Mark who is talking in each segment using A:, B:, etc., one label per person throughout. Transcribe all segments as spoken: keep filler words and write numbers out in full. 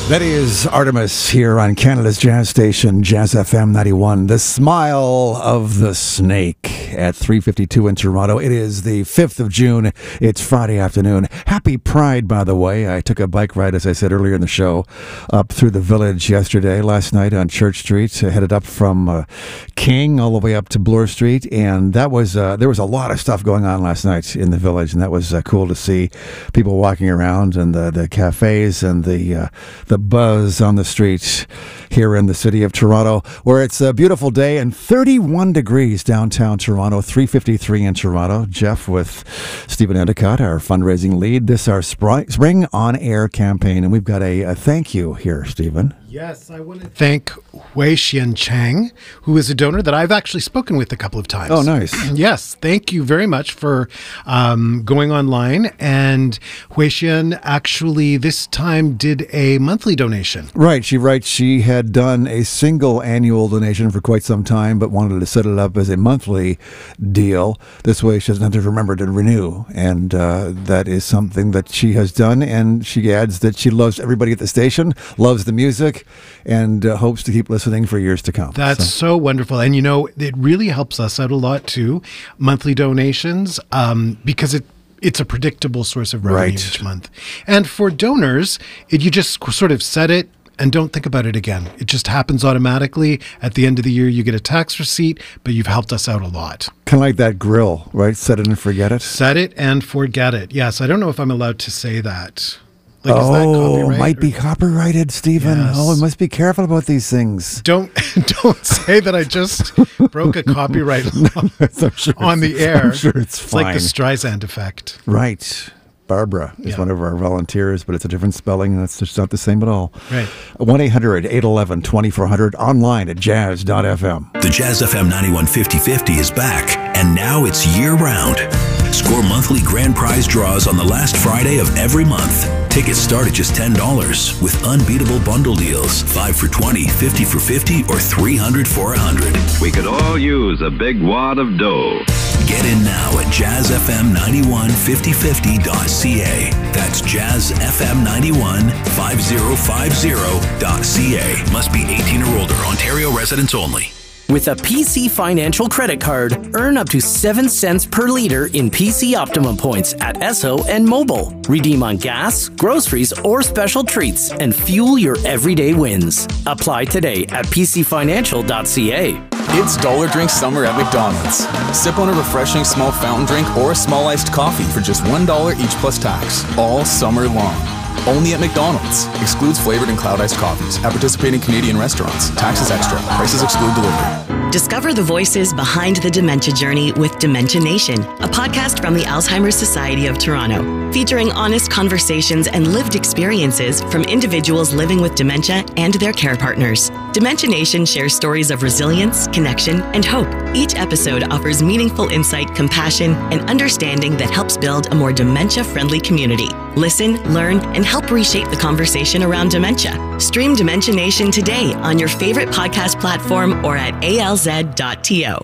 A: That is Artemis here on Canada's Jazz Station, Jazz F M ninety-one. The Smile of the Snake at three fifty-two in Toronto. It is the fifth of June. It's Friday afternoon. Happy Pride, by the way. I took a bike ride, as I said earlier in the show, up through the village yesterday, last night on Church Street. I headed up from uh, King all the way up to Bloor Street, and that was uh, there was a lot of stuff going on last night in the village, and that was uh, cool to see people walking around and the, the cafes and the uh, the buzz on the streets here in the city of Toronto, where it's a beautiful day and thirty-one degrees downtown Toronto, three fifty-three in Toronto. Jeff with Stephen Endicott, our fundraising lead. This is our Spring On Air campaign, and we've got a, a thank you here, Stephen.
B: Yes, I want to thank Wei Xian Chang, who is a donor that I've actually spoken with a couple of times.
A: Oh, nice.
B: Yes, thank you very much for um, going online. And Wei Xian actually this time did a monthly donation.
A: Right. She writes she had done a single annual donation for quite some time, but wanted to set it up as a monthly deal. This way she doesn't have to remember to renew. And uh, that is something that she has done. And she adds that she loves everybody at the station, loves the music, and uh, hopes to keep listening for years to come.
B: That's so. so wonderful. And, you know, it really helps us out a lot, too, monthly donations, um, because it it's a predictable source of revenue
A: right.
B: each month. And for donors, it, you just sort of set it and don't think about it again. It just happens automatically. At the end of the year, you get a tax receipt, but you've helped us out a lot.
A: Kind of like that grill, right? Set it and forget it?
B: Set it and forget it. Yes, I don't know if I'm allowed to say that.
A: Like, oh, might or? be copyrighted, Stephen. Yes. Oh, we must be careful about these things.
B: Don't don't say that I just broke a copyright law sure on the air.
A: I'm sure it's,
B: it's
A: fine.
B: like the Streisand effect.
A: Right. Barbara is
B: yeah.
A: one of our volunteers, but it's a different spelling, and it's just not the same at all.
B: Right.
A: one eight hundred eight one one twenty-four hundred, online at jazz dot f m.
C: The Jazz F M ninety-one fifty fifty is back, and now it's year-round. Score monthly grand prize draws on the last Friday of every month. Tickets start at just ten dollars with unbeatable bundle deals. five for twenty, fifty for fifty, or three hundred for one hundred.
D: We could all use a big wad of dough.
C: Get in now at jazz f m ninety-one fifty fifty dot c a. That's jazz f m ninety-one fifty fifty dot c a. Must be eighteen or older. Ontario residents only.
E: With a P C Financial credit card, earn up to seven cents per liter in P C Optimum points at Esso and Mobile. Redeem on gas, groceries, or special treats and fuel your everyday wins. Apply today at p c financial dot c a.
F: It's Dollar Drink Summer at McDonald's. Sip on a refreshing small fountain drink or a small iced coffee for just one dollar each plus tax, all summer long. Only at McDonald's. Excludes flavored and cloud iced coffees at participating Canadian restaurants. Taxes extra. Prices exclude delivery.
G: Discover the voices behind the dementia journey with Dementia Nation, a podcast from the Alzheimer's Society of Toronto, featuring honest conversations and lived experiences from individuals living with dementia and their care partners. Dementia Nation shares stories of resilience, connection, and hope. Each episode offers meaningful insight, compassion, and understanding that helps build a more dementia-friendly community. Listen, learn, and help reshape the conversation around dementia. Stream Dementia Nation today on your favorite podcast platform or at a l z dot t o.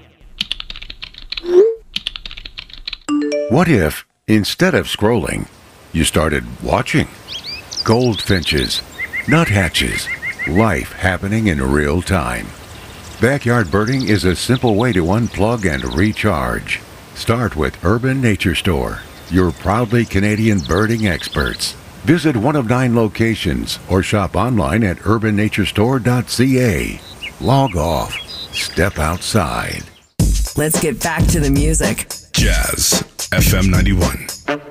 H: What if, instead of scrolling, you started watching? Goldfinches, nuthatches, life happening in real time. Backyard birding is a simple way to unplug and recharge. Start with Urban Nature Store, your proudly Canadian birding experts. Visit one of nine locations or shop online at urban nature store dot c a. Log off. Step outside.
I: Let's get back to the music.
J: Jazz F M ninety-one.